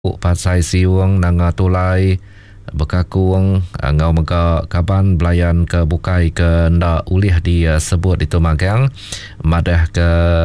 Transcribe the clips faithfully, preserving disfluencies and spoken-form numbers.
pasai siwang nanga tulai bekakung ngau mega kaban belayan ke bukai ke nda ulih di uh, sebut itu magang madah ke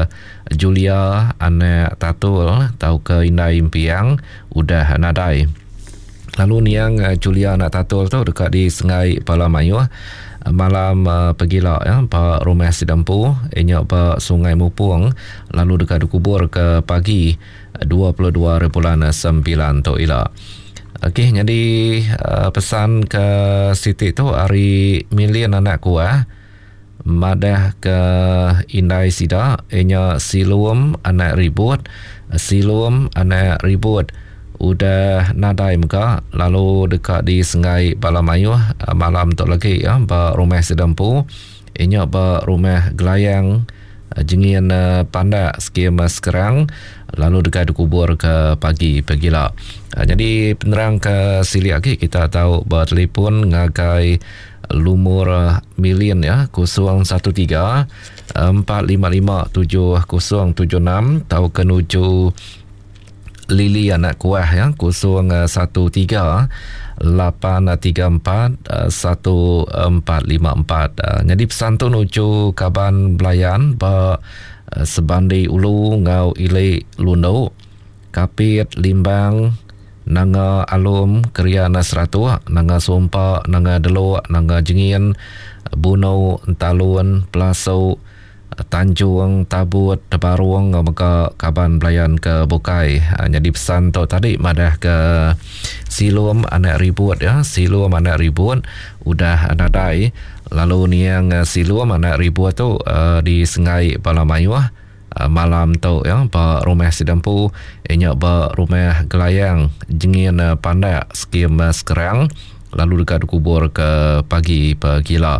Julia ane tatul tau ke indai impiang udah nadai. Lalu niang uh, Julia anak tatul tu dekat di Sengai Palamayu uh, malam uh, pegila ya pa rumah Sidampu enyak pa Sungai Mupung lalu dekat dikubur ke pagi dua puluh dua bulan sembilan tu ila. Okey, jadi uh, pesan ke Siti tu hari milian anak kuah madah ke Indai Sida enya silum anak ribut silum anak ribut udah nadai muka lalu dekat di Sengai Palamayu uh, malam tu lagi ya ba rumah Sedampu enya ba rumah Gelayang uh, jengin uh, pandak skim uh, sekarang lalu dekat dikubur ke pagi pegila. Uh, jadi penerang ke sili lagi kita tahu bertelefon ngagai lumur uh, milian ya kosong satu tiga empat lima lima tujuh kosong tujuh enam tahu kenuju Lili anak kuah ya kosong satu tiga lapan tiga empat satu empat lima empat. Jadi pesan tu nuju kaban belayan ba sebandi ulu ngau ile lundo kapit limbang nanga alum kriana seratu nanga sompa nanga delo nanga jengin bunau talun pelaso Tanjung, Tabut, Tebaruang maka kaban belayan ke Bukai. Ha, jadi pesan tu tadi madah ke silum anak ribut ya, silum anak ribut udah nadai. Lalu ni yang silum anak ribut tu uh, di Sengai Palamayu uh, malam tu ya, ba rumah Sedampu enyak ba rumah Gelayang jengin uh, pandak skim uh, sekarang lalu dekat kubur ke pagi pegila.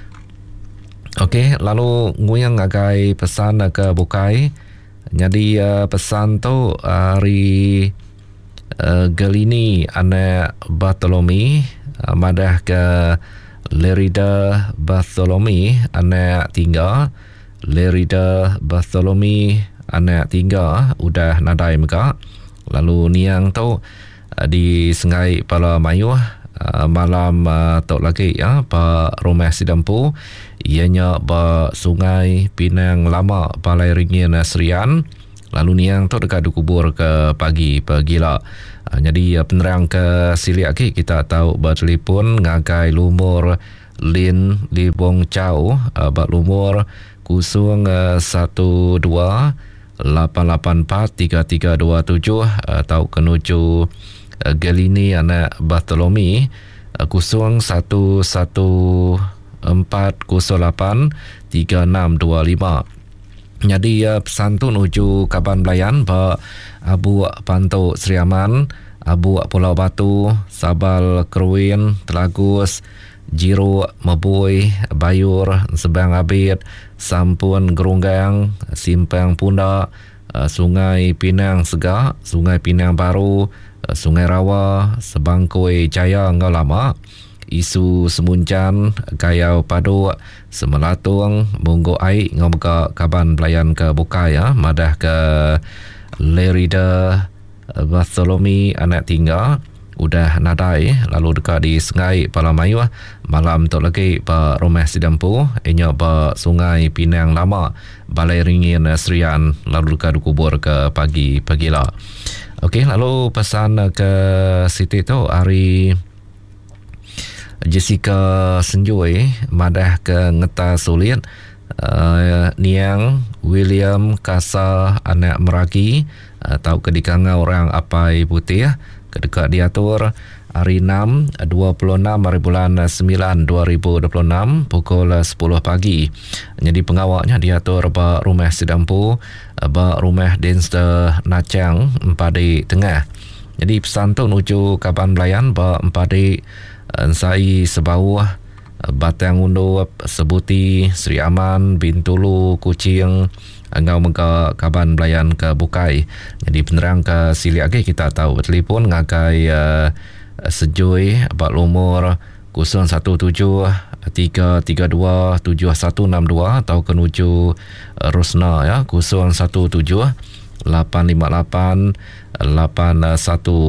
Okey, lalu nguyang agai pesan ke Bukai. Jadi uh, pesan tu hari uh, Gelini anak Bartholomew uh, madah ke Lerida Bartholomew anak tiga Lerida Bartholomew anak tiga udah nadai muka. Lalu niang tu uh, di Sengai Palamayu Uh, malam uh, tok lagi ya pa rumah Sedampu ianya ba Sungai Pinang Lama Balai Ringin Serian lalu niang tu dekat dikubur ke pagi pegila. Uh, jadi uh, penerang ke sili lagi kita tahu bertelefon ngagai lumur Lin Libong Chow uh, ba lumur kosong satu dua lapan lapan empat tiga tiga dua tujuh uh, tahu kenuju Gelini anak Bartholomew kosong satu satu empat kosong lapan tiga enam dua lima. Jadi uh, pesan tu nuju kaban belayan ba Abu Panto Seriaman, Abu Pulau Batu, Sabal Kerwin, Telagus, Jiro Mebui, Bayur, Sebang Abid, Sampun Gerunggang, Simpang Pundak, uh, Sungai Pinang Segak, Sungai Pinang Baru, Sungai Rawa, Sebangkoi Jaya Ngau Lama, Isu Semuncan, Gayau Padu, Semelatung, Munggo Ai Ngau Muka kaban belayan ke Bukai ya, madah ke Lerida Bartholomew anak tinggal udah nadai lalu dekat di Sengai Palamayu malam tu lagi pa rumah Sedampu enya pa Sungai Pinang Lama Balai Ringin Serian lalu dekat dikubur ke pagi pegila. Okey, lalu pesan ke Siti tu hari Jessica Senjoy madah ke Ngeta Sulit uh, niang William Kasa anak Meraki uh, tahu kedikanga orang Apai Putih kedekat diatur hari enam dua puluh enam hari bulan sembilan dua ribu dua puluh enam pukul sepuluh pagi. Jadi pengawaknya diatur ba rumah Sedampu ba rumah Denster Nacang Empadi Tengah. Jadi pesan tu nuju kaban belayan ba Empadi Sai Sebau Batang Undu Sebuti Sri Aman Bintulu Kucing Angau mengka kaban belayan ke Bukai. Jadi penerang ke sili lagi kita tahu bertelefon ngagai uh, Sejui abad lumur kosong satu tujuh tiga tiga dua tujuh satu enam dua atau kenuju Rosna ya kosong satu tujuh lapan lima lapan lapan satu